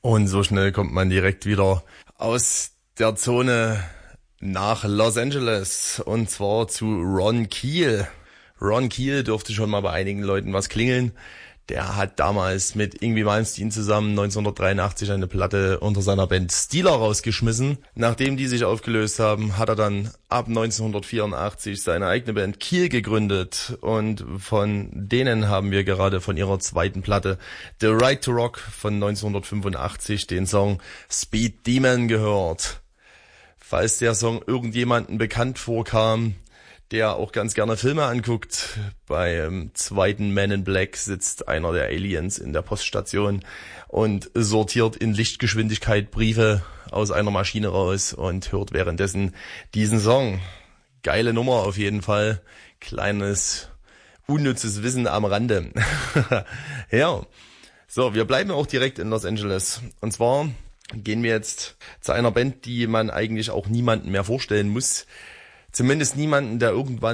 Und so schnell kommt man direkt wieder aus der Zone nach Los Angeles und zwar zu Ron Keel. Ron Keel dürfte schon mal bei einigen Leuten was klingeln. Der hat damals mit Yngwie Malmsteen zusammen 1983 eine Platte unter seiner Band Steeler rausgeschmissen. Nachdem die sich aufgelöst haben, hat er dann ab 1984 seine eigene Band Keel gegründet. Und von denen haben wir gerade von ihrer zweiten Platte The Right to Rock von 1985 den Song Speed Demon gehört. Falls der Song irgendjemanden bekannt vorkam, der auch ganz gerne Filme anguckt. Beim zweiten Man in Black sitzt einer der Aliens in der Poststation und sortiert in Lichtgeschwindigkeit Briefe aus einer Maschine raus und hört währenddessen diesen Song. Geile Nummer auf jeden Fall. Kleines, unnützes Wissen am Rande. Ja, so, wir bleiben auch direkt in Los Angeles. Und zwar gehen wir jetzt zu einer Band, die man eigentlich auch niemandem mehr vorstellen muss. Zumindest niemanden, der irgendwann